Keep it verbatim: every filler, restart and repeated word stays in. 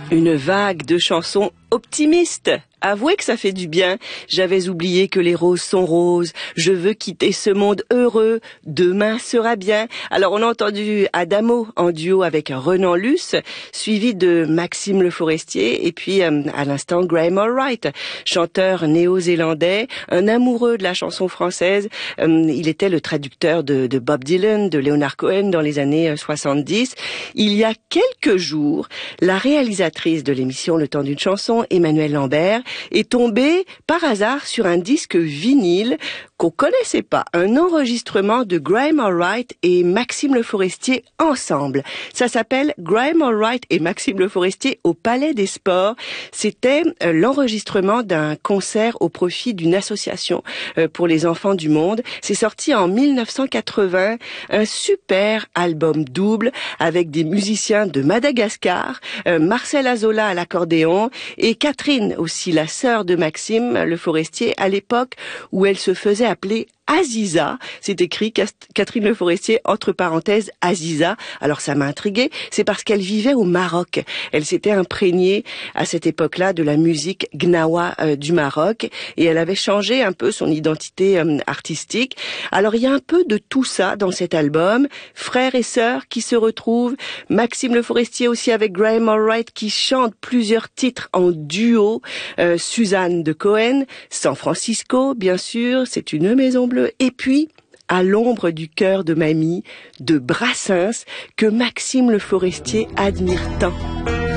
Une vague de chansons optimistes. Avouez que ça fait du bien. J'avais oublié que les roses sont roses. Je veux quitter ce monde heureux. Demain sera bien. Alors on a entendu Adamo en duo avec Renan Luce, suivi de Maxime Le Forestier et puis euh, à l'instant Graham Allwright, chanteur néo-zélandais, un amoureux de la chanson française. Euh, il était le traducteur de, de Bob Dylan, de Leonard Cohen dans les années soixante-dix. Il y a quelques jours, la réalisatrice de l'émission Le Temps d'une chanson, Emmanuelle Lambert, est tombée par hasard sur un disque vinyle qu'on connaissait pas, un enregistrement de Graham Allwright et Maxime Le Forestier ensemble. Ça s'appelle Graham Allwright et Maxime Le Forestier au Palais des Sports. C'était euh, l'enregistrement d'un concert au profit d'une association euh, pour les enfants du monde. C'est sorti en mille neuf cent quatre-vingts, un super album double avec des musiciens de Madagascar, euh, Marcel Azola à l'accordéon et Catherine aussi, la sœur de Maxime Le Forestier, à l'époque où elle se faisait appeler Aziza. C'est écrit Catherine Le Forestier, entre parenthèses, Aziza. Alors ça m'a intriguée, c'est parce qu'elle vivait au Maroc. Elle s'était imprégnée à cette époque-là de la musique gnawa euh, du Maroc et elle avait changé un peu son identité euh, artistique. Alors il y a un peu de tout ça dans cet album, frères et sœurs qui se retrouvent, Maxime Le Forestier aussi avec Graham Allwright qui chante plusieurs titres en duo, euh, Suzanne de Cohen, San Francisco bien sûr, c'est une maison bleue. Et puis, à l'ombre du cœur de mamie, de Brassens, que Maxime Le Forestier admire tant.